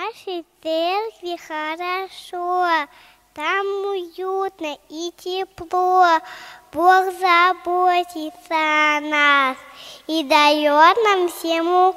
нашей церкви хорошо, там уютно и тепло. Бог заботится о нас и дает нам всем